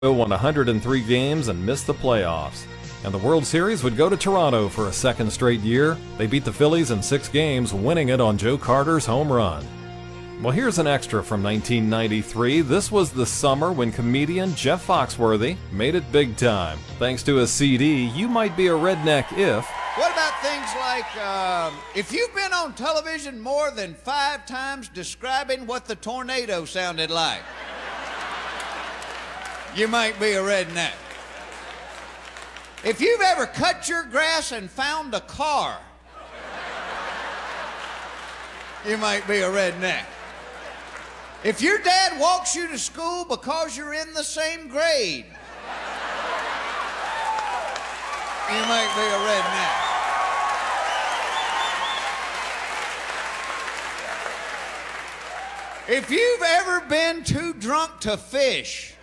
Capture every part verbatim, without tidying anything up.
won one hundred three games and missed the playoffs. And the World Series would go to Toronto for a second straight year. They beat the Phillies in six games, winning it on Joe Carter's home run. Well, here's an extra from nineteen ninety-three. This was the summer when comedian Jeff Foxworthy made it big time. Thanks to his C D, You Might Be a Redneck If. What about things like, uh, if you've been on television more than five times describing what the tornado sounded like, you might be a redneck. If you've ever cut your grass and found a car, you might be a redneck. If your dad walks you to school because you're in the same grade, you might be a redneck. If you've ever been too drunk to fish,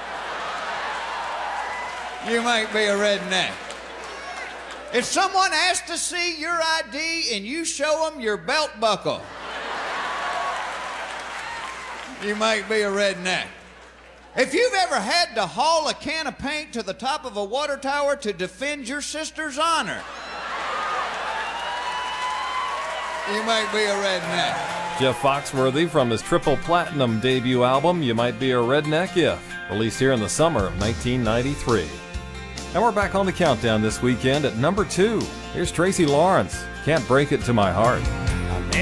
you might be a redneck. If someone asks to see your I D and you show them your belt buckle, you might be a redneck. If you've ever had to haul a can of paint to the top of a water tower to defend your sister's honor, you might be a redneck. Jeff Foxworthy from his triple platinum debut album, You Might Be a Redneck If, released here in the summer of nineteen ninety-three. And we're back on the countdown this weekend at number two. Here's Tracy Lawrence, Can't Break It to My Heart.